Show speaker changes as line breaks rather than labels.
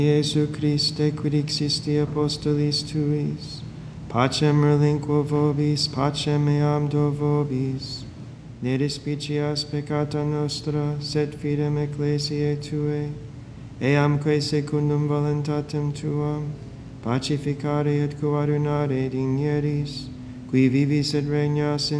Iesu Christe, quid existi apostolis tuis, pacem relinquo vobis, pacem meam do vobis. Ne despicias peccata nostra, sed fidem ecclesiae Tuae, eamque secundum voluntatem Tuam, pacificare et coadunare digneris, qui vivis et regnas in